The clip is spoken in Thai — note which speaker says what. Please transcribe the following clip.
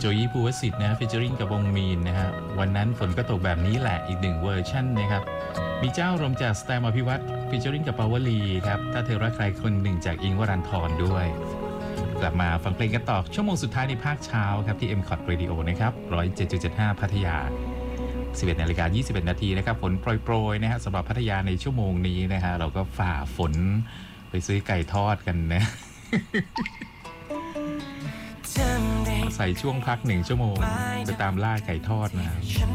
Speaker 1: โจยี่ภูวสิทธิ์นะฟีเจอริงกับวงมีนนะฮะวันนั้นฝนก็ตกแบบนี้แหละอีกหนึ่งเวอร์ชั่นนะครับมีเจ้ารมจากสแตมอภิวัตรฟีเจอริงกับปาวลีครับถ้าเธอรักใครคนหนึ่งจากอิงค์วรันธรด้วยกลับมาฟังเพลงกันต่อชั่วโมงสุดท้ายในภาคเช้าครับที่ M-COT Radio นะครับ 107.75 พัทยา 11:21 นาทีนะครับฝนโปรยๆนะฮะสำหรับพัทยาในชั่วโมงนี้นะฮะเราก็ฝ่าฝนไปซื้อไก่ทอดกันนะใส่ช่วงพัก1 ชั่วโมงไปตามล่าไก่ทอดมา